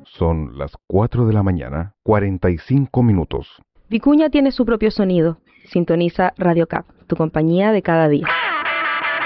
Son las 4 de la mañana, 45 minutos. Vicuña tiene su propio sonido. Sintoniza Radio Cap, tu compañía de cada día.